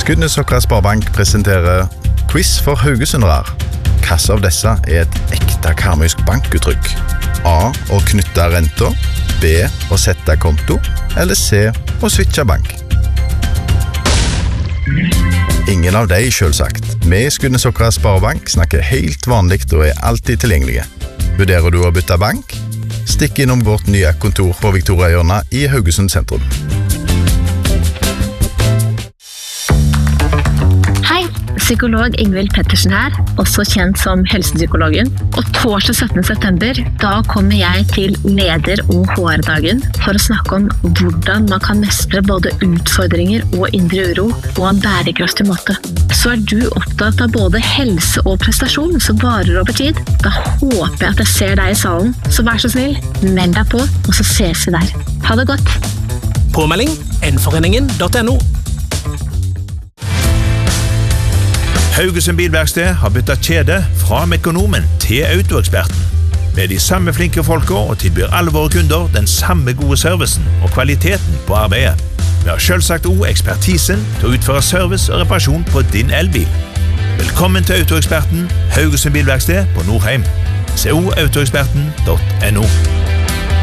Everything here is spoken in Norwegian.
Skudenesokra Sparebank presenterer quiz for haugesundere. Hvilke av disse et ekte karmøysk bankuttrykk? A. Å knytte renter, B. Å sette konto, eller C. Å switche bank? Ingen av de, selvsagt. Vi i Skudenesokra Sparebank snakker helt vanligt og alltid tilgjengelige. Vurderer du å bytte bank? Stikk innom vårt nye kontor på Victoriahjørnet i Haugesund sentrum. Hei, psykolog Ingvild Pettersen her, også kjent som helsepsykologen. Og torsdag 17. september, da kommer jeg til leder- og HR-dagen for å snakke om hvordan man kan mestre både utfordringer og indre uro på en bærekraftig måte. Så du opptatt av både helse og prestasjon som varer over tid, da håper jeg at jeg ser deg i salen. Så vær så snill, meld deg på, og så ses vi der. Ha det godt! Påmelding nforeningen.no. Haugesund Bilverksted har byttet kjede fra Mekonomen til Autoeksperten. Med de samme flinke folka og tilbyr alle våre kunder den samme gode servicen og kvaliteten på arbeidet. Vi har selvsagt også ekspertisen til å utføre service og reparasjon på din elbil. Velkommen til Autoeksperten, Haugesund Bilverksted på Nordheim. Se også autoeksperten.no.